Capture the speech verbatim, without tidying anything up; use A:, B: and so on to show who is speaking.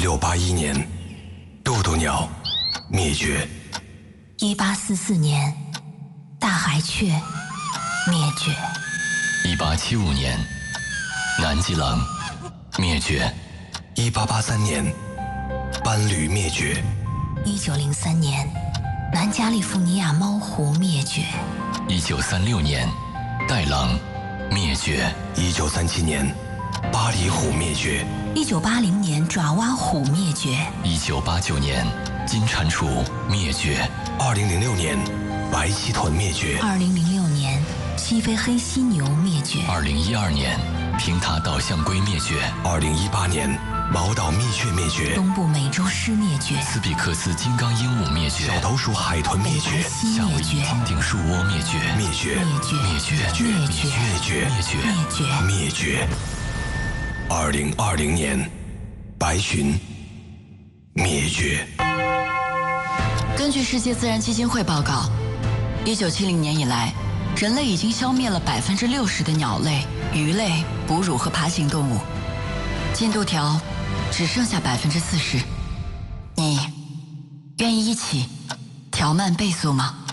A: 六八一年，渡渡鸟灭绝。
B: 一八四四年，大海雀灭绝。
C: 一八七五年，南极狼灭绝。
A: 一八八三年，斑驴灭绝。
B: 一九零三年，南加利福尼亚猫狐灭绝。
C: 一九三六年，袋狼灭绝。
A: 一九三七年，巴黎虎灭绝。
B: 一九八零年，爪哇虎灭绝。
C: 一九八九年，金蟾蜍灭绝。
A: 二零零六年，白鳍豚灭绝。
B: 二零零六年，西非黑犀牛灭绝。
C: 二零一二年，平塔岛象龟灭绝。
A: 二零一八年，毛岛蜜雀灭绝。
B: 东部美洲狮灭绝。
C: 斯比克斯金刚鹦鹉灭绝。
A: 小头鼠海豚灭绝。
C: 夏威夷金顶树窝灭绝。
A: 灭绝。
B: 灭绝。
C: 灭绝。
B: 灭绝。
A: 灭绝。
C: 灭绝。
B: 灭绝。
A: 灭绝。二零二零年，白鲟灭绝。
D: 根据世界自然基金会报告，一九七零年以来，人类已经消灭了百分之六十的鸟类、鱼类、哺乳和爬行动物，进度条只剩下百分之四十。你愿意一起调慢倍速吗？